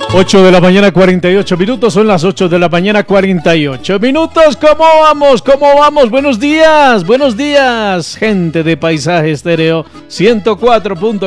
8 de la mañana 48 minutos, son las 8 de la mañana 48 minutos. ¿Cómo vamos? ¿Cómo vamos? Buenos días, gente de Paisaje Estéreo 104.